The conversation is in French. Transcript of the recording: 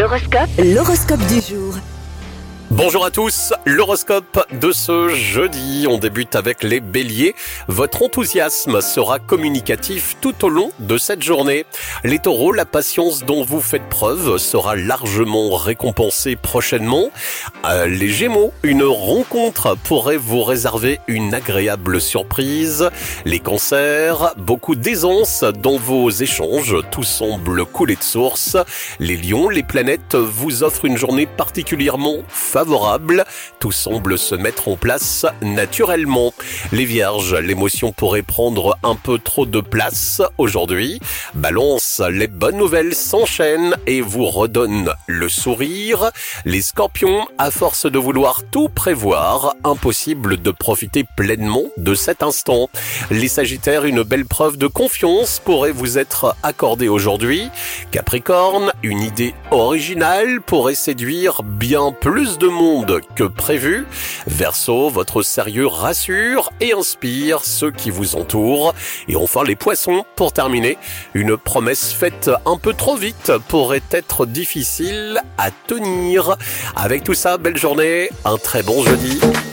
L'horoscope du jour. Bonjour à tous, l'horoscope de ce jeudi, on débute avec les béliers. Votre enthousiasme sera communicatif tout au long de cette journée. Les taureaux, la patience dont vous faites preuve sera largement récompensée prochainement. Les gémeaux, une rencontre pourrait vous réserver une agréable surprise. Les cancers, beaucoup d'aisance dans vos échanges, tout semble couler de source. Les lions, les planètes vous offrent une journée particulièrement favorable, tout semble se mettre en place naturellement. Les vierges, l'émotion pourrait prendre un peu trop de place aujourd'hui. Balance, les bonnes nouvelles s'enchaînent et vous redonnent le sourire. Les scorpions, à force de vouloir tout prévoir, impossible de profiter pleinement de cet instant. Les sagittaires, une belle preuve de confiance pourrait vous être accordée aujourd'hui. Capricorne, une idée originale pourrait séduire bien plus de monde que prévu. Verseau, votre sérieux rassure et inspire ceux qui vous entourent. Et enfin les poissons, pour terminer, une promesse faite un peu trop vite pourrait être difficile à tenir. Avec tout ça, belle journée, un très bon jeudi.